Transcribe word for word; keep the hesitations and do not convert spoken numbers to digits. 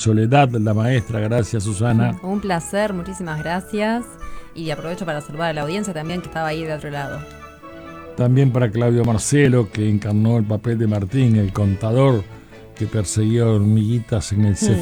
Soledad, la maestra. Gracias, Susana. Un placer, muchísimas gracias. Y aprovecho para saludar a la audiencia también que estaba ahí de otro lado. También para Claudio Marcelo, que encarnó el papel de Martín, el contador que perseguía hormiguitas en el C